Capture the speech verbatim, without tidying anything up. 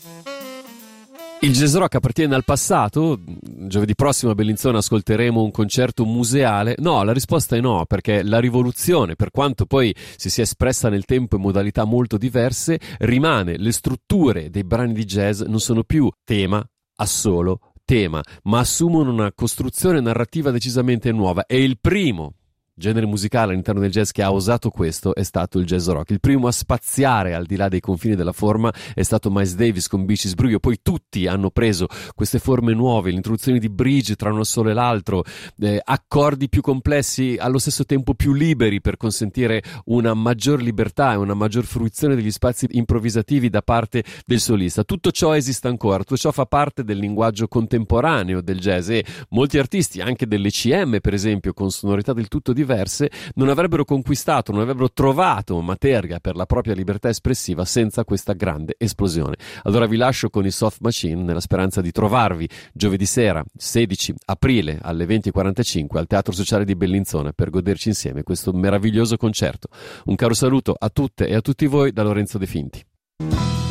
Il jazz rock appartiene al passato? Giovedì prossimo a Bellinzona ascolteremo un concerto museale? No, la risposta è no, perché la rivoluzione, per quanto poi si sia espressa nel tempo in modalità molto diverse, rimane. Le strutture dei brani di jazz non sono più tema a solo tema, ma assumono una costruzione narrativa decisamente nuova. E il primo genere musicale all'interno del jazz che ha osato questo è stato il jazz rock. Il primo a spaziare al di là dei confini della forma è stato Miles Davis con Beaches Brew. Poi tutti hanno preso queste forme nuove, l'introduzione di bridge tra uno solo e l'altro, eh, accordi più complessi allo stesso tempo più liberi per consentire una maggior libertà e una maggior fruizione degli spazi improvvisativi da parte del solista. Tutto ciò esiste ancora, tutto ciò fa parte del linguaggio contemporaneo del jazz, e molti artisti, anche dell'E C M per esempio, con sonorità del tutto diverse, non avrebbero conquistato, non avrebbero trovato materia per la propria libertà espressiva senza questa grande esplosione. Allora vi lascio con i Soft Machine nella speranza di trovarvi giovedì sera sedici aprile alle venti e quarantacinque al Teatro Sociale di Bellinzona per goderci insieme questo meraviglioso concerto. Un caro saluto a tutte e a tutti voi da Lorenzo De Finti.